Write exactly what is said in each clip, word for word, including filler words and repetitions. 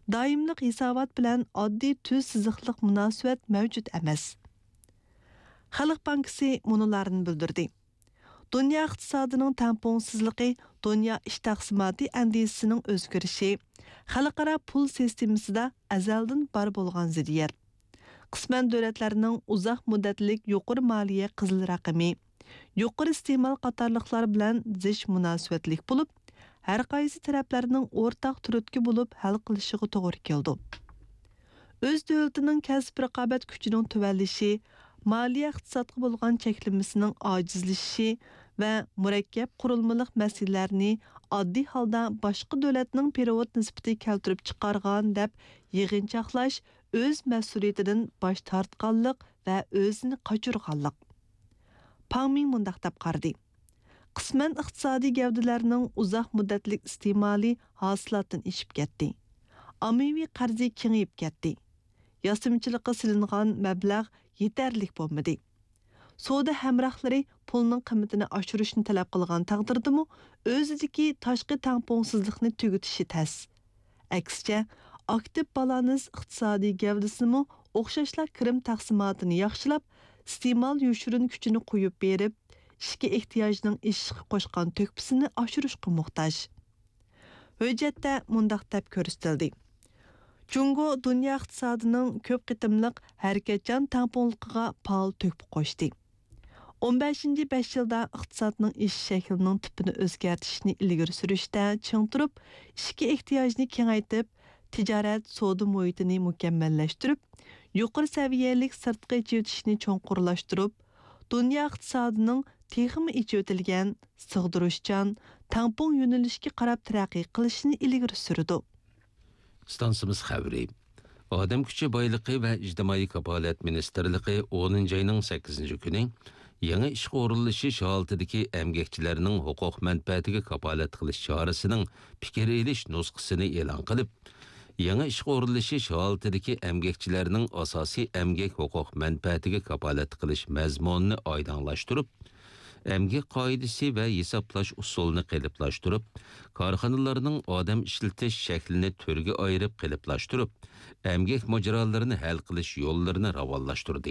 Daimlik hisobat bilan oddiy tuz siziqliq munosabat mavjud emas. Xalq bankisi munularni bildirdi. Dünya iqtisodining tampongsizligi, dunyo ish taqsimoti andisisining o'zgarishi, xalqaro pul sistemasida azaldan bar bo'lgan ziddiyat. Qisman davlatlarning uzoq muddatlik yuqori moliya qizil raqami, yuqori iste'mol qatorliqlar bilan zish munosabatlik bo'lib, har qaysi taraflarning o'rtaq turtki bo'lib hal qilishiga to'g'ri keldi. O'z davlatining kasb raqobat kuchining tuvanlishi, moliya iqtisodga bo'lgan cheklimisining ojizlashishi va murakkab qurilmaliq masalalarni oddiy holda boshqa davlatning perevod nisbati keltirib chiqargan deb yig'inchoqlash o'z mas'uliyatidan bosh tortganlik va o'zini qochirganlik. Pangming mundaq deb qardi. Qisman iqtisodiy gavdalarning uzoq muddatlik iste'moli hosilotdan ishib ketdi. Ommaviy qarzi kengayib ketdi. Yasimchilikqa silingan mablag' yetarlik bo'lmadi. Savdo hamrohlari pulning qiymatini oshirishni talab qilgan taqdirdami, o'zidagi tashqi tampongsizlikni tugutishi tas. Aksicha, aktiv balans iqtisodiy gavdasini o'xshashla kirim taqsimotini yaxshilab, iste'mol yoshirin kuchini qo'yib berib, ishga ehtiyojning ishga qo'shgan to'kpisini oshirishga muhtoj. Hujjatda mundaq deb ko'rsatildi. Jungo dunyo iqtisodining ko'p qitimliq harakatchan tamponligiga pal to'kib qo'shdi. o'n beshinchi besh yilda iqtisodning ish shaklining tipini o'zgartirishni ilgari surishda ching turib, ishga ehtiyojni kengaytib, tijorat savdo muhitini mukammallashtirib, yuqori saviyalik sirtqi ijodishni cho'nqurlashtirib, dunyo iqtisodining texmi ijotilgan, sig'dirishchan, tampon yo'nalishga qarab taraqqiy qilishni ilgari surdi. Stansimiz xabari. Odam kuchi boyligi va ijtimoiy kafolat ministrligi o'ninchi oyning sakkizinchi kuni yangi ish o'rinlashish holatidagi emgakchilarning huquq manfaatiga kafolat qilish chorasining fikr elish nusxasini e'lon qilib, yangi ish o'rinlashish holatidagi emgakchilarning asosiy emgak huquq manfaatiga kafolat qilish mazmunini oydinlashtirib, emgak qoidasi va hisoblash usulini qiliplashtirib, korxonalarning odam ishlatish shaklini turga ayirib qiliplashtirib, emgak mojrolarini hal qilish yo'llarini ravonlashtirdi.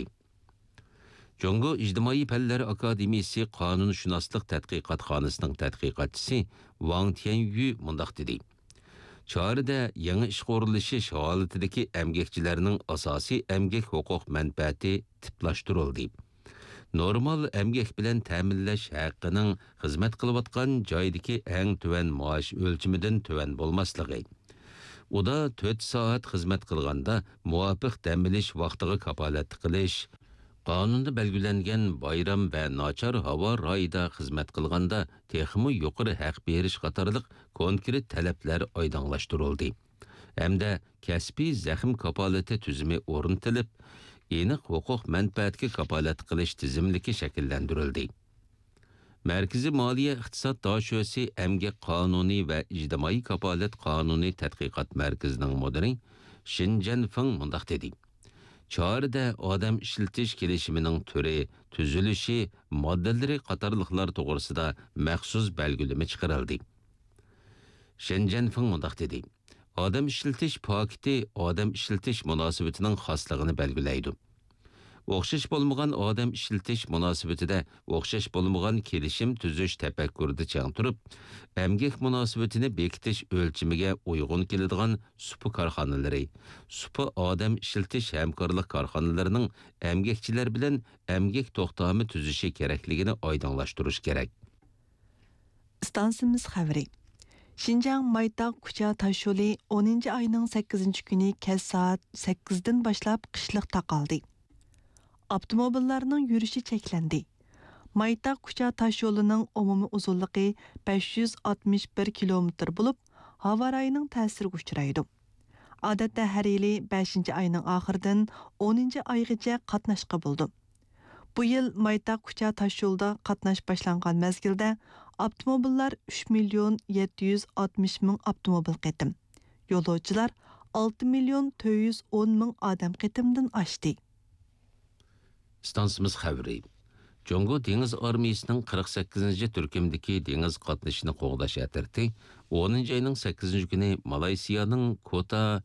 Jungo İjtimoiy Fanlar Akademiyasi Qonunshunoslik tadqiqotxonasining tadqiqotchisi Wang Tianyu mundaq dedi. Chorada yangi ish o'rinlashish holatidagi emgakchilarning asosiy emgak huquq manfaati tiplashtirildi. Normal emgak bilan ta'minlash haqqining xizmat qilayotgan joydagi eng tuvan maosh o'lchimidan tuvan bo'lmasligi. Uda to'rt soat xizmat qilganda muvofiq dam olish vaqtiga kafolat qilish, qonunda belgilangan bayram va nachar havo rayida xizmat qilganda texmi yuqori haq berish qatorliq konkret talablar oydinlashtirildi. Hamda kasbiy zaxm kafolati tuzumi o'rnatilib, aniq huquq manfaatga kafolat qilish tizimligi shakllantirildi. Markaziy Moliya iqtisod doshosi Emgak qonuniy va ijtimoiy kafolat qonuniy tadqiqot markazining mudiri Shinjan Feng mundaq dedi. Chorada odam ishlatish kelishimining turi, tuzilishi, moddalari qatorliqlar to'g'risida maxsus belgilama chiqarildi. Shinjan Feng mundaq dedi. Odam ishlatish paketi odam ishlatish munosabatining xosligini belgilaydi. O'xshash bo'lmagan odam ishlatish munosabatida o'xshash bo'lmagan kelishim tuzish tafakkurida chang turib, emgak munosabatini bekitish o'lchimiga uyg'un keladigan supa korxonalari, supa odam ishlatish hamkorlik korxonalarining emgakchilar bilan emgak to'xtami tuzishi kerakligini oydinlashtirish kerak. Stansimiz xabari. Xinjiang Maytaq Kucha Tasholi o'ninchi oyning sakkizinchi kuni kech soat sakkizdan boshlab qishliq taqaldi. Avtomobillarning yurishi cheklandi. Maytaq Kucha tashyo'lining umumiy uzunligi besh yuz oltmish bir kilometr bo'lib, havo rayining ta'siriga uchraydi. Odatda har yili beshinchi oyning oxiridan o'ninchi oygacha qatnashqa bo'ldi. Bu yil Maytaq Kucha tashyo'lida qatnash boshlangan mezgilda avtomobillar uch million yetti yuz oltmish ming avtomobil qitim. Yo'lovchilar olti million to'rt yuz o'n ming odam qitimdan oshdi. Stansimiz xabari. Jungo dengiz armiyasining qirq sakkizinchi turkumdagi dengiz qatnashini qo'g'dash atirti o'ninchi oyning sakkizinchi kuni Malayziyaning Kota